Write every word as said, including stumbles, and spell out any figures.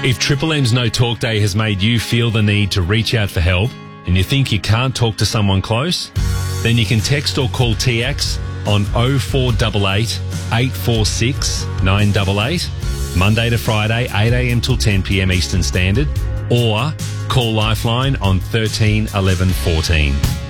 If Triple M's No Talk Day has made you feel the need to reach out for help and you think you can't talk to someone close, then you can text or call T X on oh four eight eight, eight four six, nine eight eight, Monday to Friday, eight a m till ten p m Eastern Standard, or call Lifeline on thirteen eleven fourteen.